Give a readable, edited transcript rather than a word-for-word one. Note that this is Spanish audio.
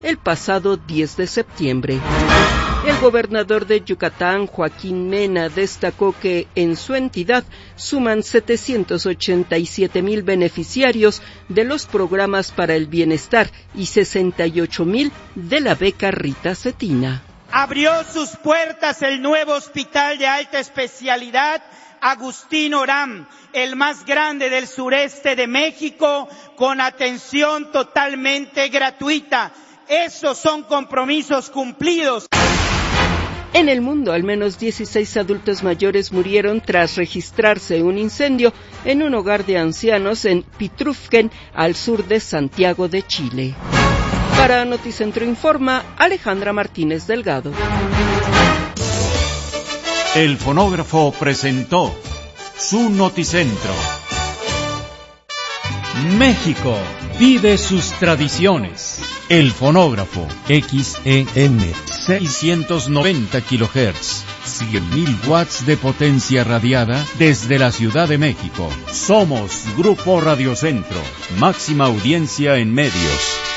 el pasado 10 de septiembre. El gobernador de Yucatán, Joaquín Mena, destacó que en su entidad suman 787,000 beneficiarios de los programas para el bienestar y 68,000 de la beca Rita Cetina. Abrió sus puertas el nuevo hospital de alta especialidad Agustín Oram, el más grande del sureste de México, con atención totalmente gratuita. Esos son compromisos cumplidos. En el mundo, al menos 16 adultos mayores murieron tras registrarse un incendio en un hogar de ancianos en Pitrufquén, al sur de Santiago de Chile. Para Noticentro Informa, Alejandra Martínez Delgado. El fonógrafo presentó su Noticentro. México vive sus tradiciones. El fonógrafo XEM 690 kHz, 100,000 watts de potencia radiada desde la Ciudad de México. Somos Grupo Radio Centro, máxima audiencia en medios.